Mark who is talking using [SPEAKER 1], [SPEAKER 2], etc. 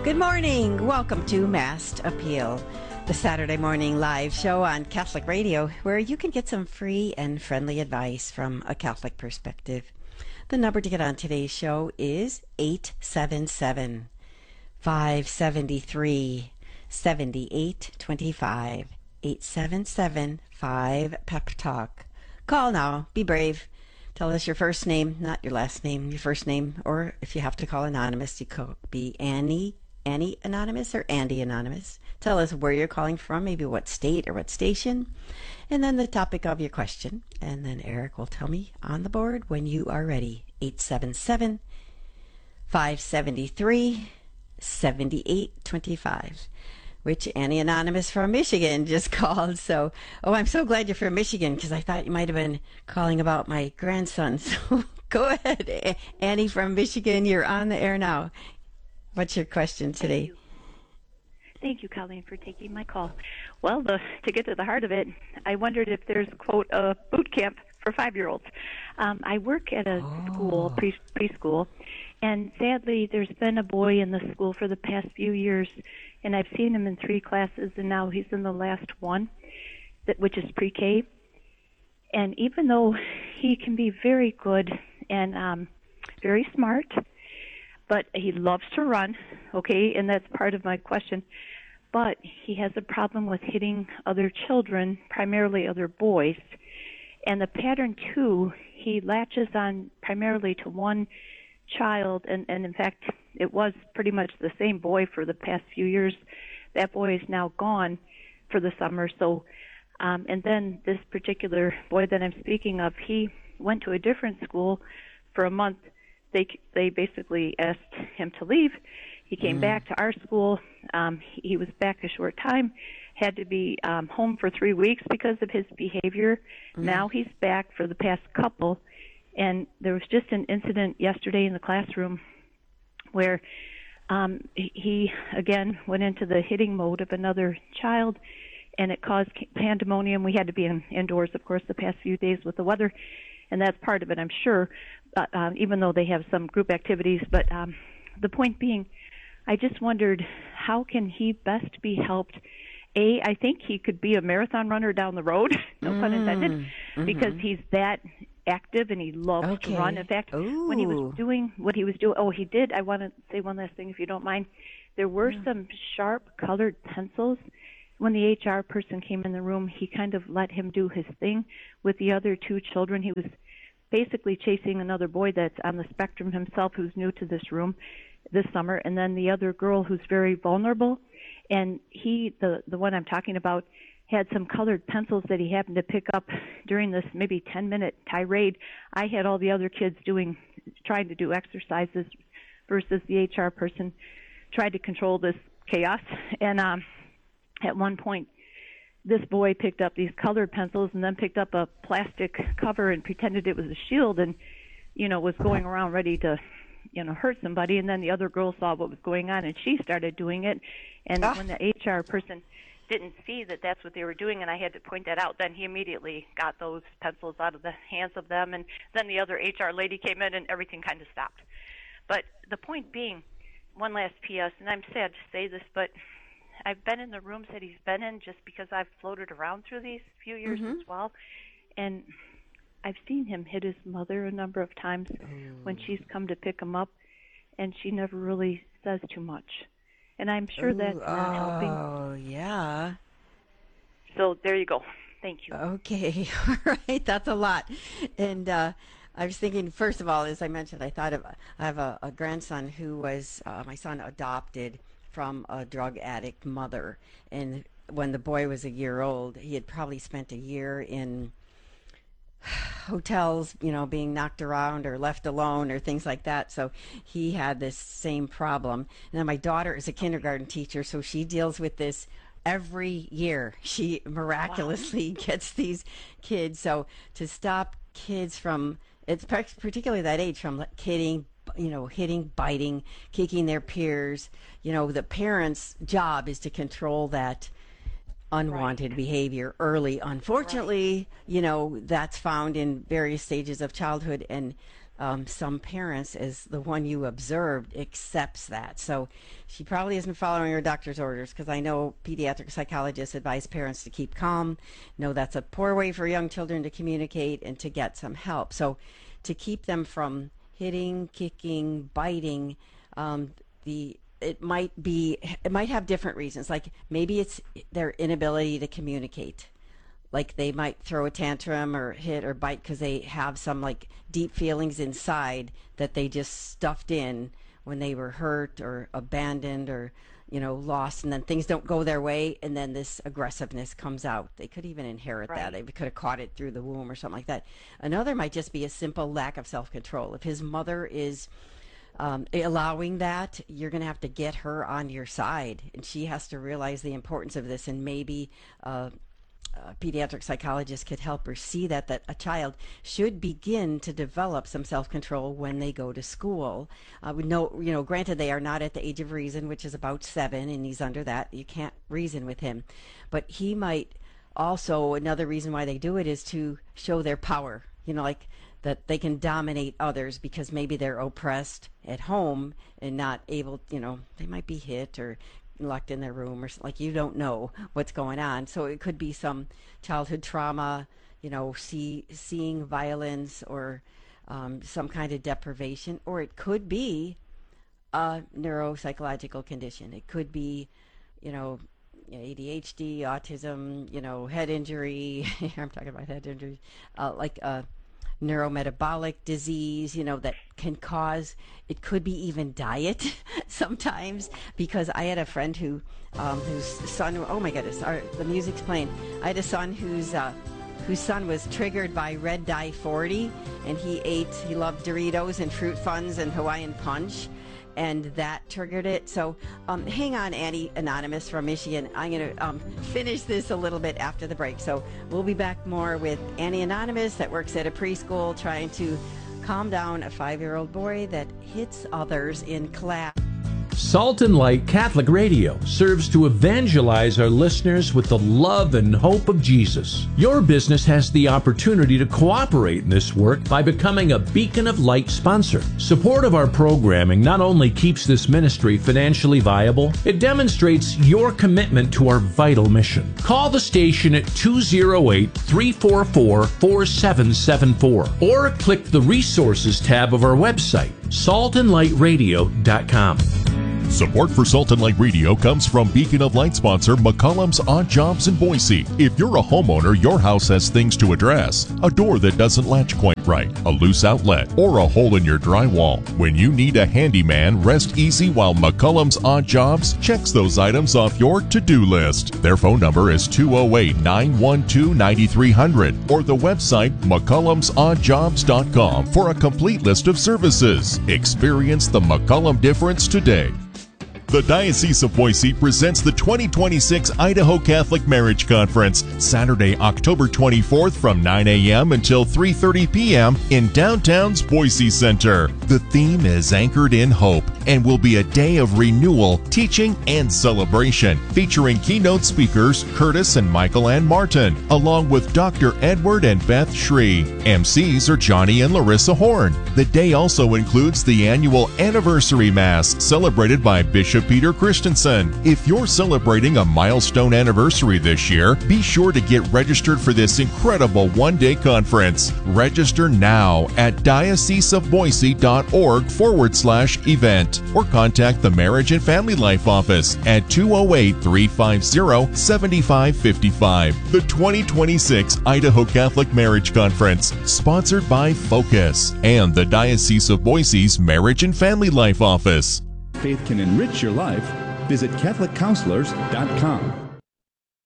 [SPEAKER 1] Good morning. Welcome to Mast Appeal, the Saturday morning live show on Catholic Radio, where you can get some free and friendly advice from a Catholic perspective. The number to get on today's show is 877 573 7825. 877-5-PEP-TALK. Call now. Be brave. Tell us your first name, not your last name, your first name, or if you have to call anonymous, you could be Annie Anonymous or Andy Anonymous. Tell us where you're calling from, maybe what state or what station, and then the topic of your question. And then Eric will tell me on the board when you are ready. 877-573-7825. Which Annie Anonymous from Michigan just called. So, I'm so glad you're from Michigan, because I thought you might have been calling about my grandson. So go ahead, Annie from Michigan. You're on the air now. What's your question today?
[SPEAKER 2] Thank you, Colleen, for taking my call. Well, to get to the heart of it, I wondered if there's, quote, a boot camp for 5-year-olds. I work at a school, preschool, and sadly there's been a boy in the school for the past few years, and I've seen him in 3 classes, and now he's in the last one, which is pre-K. And even though he can be very good and very smart, but he loves to run, okay, and that's part of my question, but he has a problem with hitting other children, primarily other boys. And the pattern, too, he latches on primarily to one child, and in fact, it was pretty much the same boy for the past few years. That boy is now gone for the summer. So, and then this particular boy that I'm speaking of, he went to a different school for a month. They basically asked him to leave. He came back to our school. He was back a short time, had to be home for 3 weeks because of his behavior. Now he's back for the past couple. And there was just an incident yesterday in the classroom where he, again, went into the hitting mode of another child, and it caused pandemonium. We had to be indoors, of course, the past few days with the weather, and that's part of it, I'm sure, even though they have some group activities. But the point being, I just wondered, how can he best be helped? I think he could be a marathon runner down the road, no pun intended, because he's that active and he loves to run. In fact, when he was doing what he was doing, he did. I want to say one last thing, if you don't mind. There were some sharp colored pencils. When the HR person came in the room, he kind of let him do his thing with the other 2 children. He was basically chasing another boy that's on the spectrum himself, who's new to this room this summer, and then the other girl who's very vulnerable. And he, the one I'm talking about, had some colored pencils that he happened to pick up during this maybe 10-minute tirade. I had all the other kids trying to do exercises versus the HR person tried to control this chaos. And at one point, this boy picked up these colored pencils and then picked up a plastic cover and pretended it was a shield and, was going around ready to, hurt somebody. And then the other girl saw what was going on and she started doing it. And when the HR person didn't see that that's what they were doing, and I had to point that out, then he immediately got those pencils out of the hands of them, and then the other HR lady came in and everything kind of stopped. But the point being, one last PS, and I'm sad to say this, but I've been in the rooms that he's been in just because I've floated around through these few years as well, and I've seen him hit his mother a number of times when she's come to pick him up, and she never really says too much. And I'm sure that's not helping.
[SPEAKER 1] Oh, yeah.
[SPEAKER 2] So there you go. Thank you.
[SPEAKER 1] Okay. All right. That's a lot. And I was thinking, first of all, as I mentioned, I have a grandson who was, my son adopted from a drug addict mother. And when the boy was a year old, he had probably spent a year in hotels, being knocked around or left alone or things like that. So he had this same problem. And then my daughter is a kindergarten teacher, so she deals with this every year. She miraculously gets these kids. So to stop kids from, it's particularly that age, from hitting, biting, kicking their peers, the parents' job is to control that unwanted behavior early. Unfortunately, that's found in various stages of childhood, and some parents, as the one you observed, accepts that. So she probably isn't following her doctor's orders, because I know pediatric psychologists advise parents to keep calm, know that's a poor way for young children to communicate, and to get some help. So to keep them from hitting, kicking, biting, it might have different reasons. Like maybe it's their inability to communicate. Like they might throw a tantrum or hit or bite because they have some like deep feelings inside that they just stuffed in when they were hurt or abandoned or, lost, and then things don't go their way, and then this aggressiveness comes out. They could even inherit that. They could have caught it through the womb or something like that. Another might just be a simple lack of self-control. If his mother is allowing that, you're going to have to get her on your side, and she has to realize the importance of this, and maybe pediatric psychologist could help her see that a child should begin to develop some self-control when they go to school. We know, granted, they are not at the age of reason, which is about 7, and he's under that. You can't reason with him. But he might also, another reason why they do it is to show their power, like that they can dominate others because maybe they're oppressed at home and not able, they might be hit or locked in their room, or like you don't know what's going on. So it could be some childhood trauma, seeing violence, or some kind of deprivation, or it could be a neuropsychological condition. It could be, ADHD, autism, head injury. I'm talking about head injury, like a neurometabolic disease, that can cause, it could be even diet sometimes, because I had a friend whose son, oh my goodness, the music's playing. I had a son whose son was triggered by Red Dye 40, and he loved Doritos and Fruit Funds and Hawaiian Punch, and that triggered it. So hang on, Annie Anonymous from Michigan. I'm going to finish this a little bit after the break. So we'll be back more with Annie Anonymous, that works at a preschool trying to calm down a 5-year-old boy that hits others in class.
[SPEAKER 3] Salt and Light Catholic Radio serves to evangelize our listeners with the love and hope of Jesus. Your business has the opportunity to cooperate in this work by becoming a Beacon of Light sponsor. Support of our programming not only keeps this ministry financially viable, it demonstrates your commitment to our vital mission. Call the station at 208-344-4774 or click the Resources tab of our website, saltandlightradio.com.
[SPEAKER 4] Support for Salt and Light Radio comes from Beacon of Light sponsor McCollum's Odd Jobs in Boise. If you're a homeowner, your house has things to address. A door that doesn't latch quite right, a loose outlet, or a hole in your drywall. When you need a handyman, rest easy while McCollum's Odd Jobs checks those items off your to-do list. Their phone number is 208-912-9300 or the website McCollum'soddjobs.com for a complete list of services. Experience the McCollum difference today. The Diocese of Boise presents the 2026 Idaho Catholic Marriage Conference, Saturday, October 24th from 9 a.m. until 3:30 p.m. in downtown's Boise Center. The theme is Anchored in Hope and will be a day of renewal, teaching, and celebration, featuring keynote speakers Curtis and Michael Ann Martin, along with Dr. Edward and Beth Shree. MCs are Johnny and Larissa Horn. The day also includes the annual Anniversary Mass, celebrated by Bishop Peter Christensen. If you're celebrating a milestone anniversary this year, be sure to get registered for this incredible one-day conference. Register now at dioceseofboise.org/event or contact the Marriage and Family Life Office at 208-350-7555. The 2026 Idaho Catholic Marriage Conference, sponsored by Focus and the Diocese of Boise's Marriage and Family Life Office.
[SPEAKER 5] Faith can enrich your life. Visit CatholicCounselors.com.